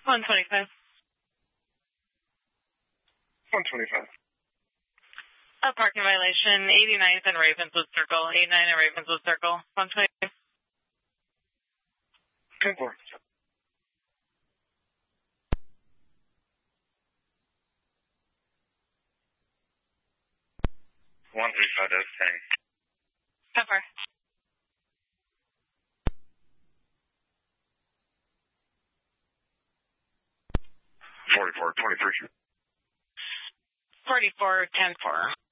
125. 125. A parking violation, 89th and Ravenswood Circle. 89 and Ravenswood Circle. 125. 10-4. 135 does 10. 10-4. 44, 23. 44, 10-4.